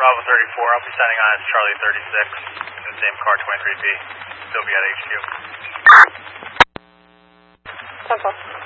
Bravo 34, I'll be sending on as Charlie 36 in the same car, 23B. Still be at HQ. 10-4.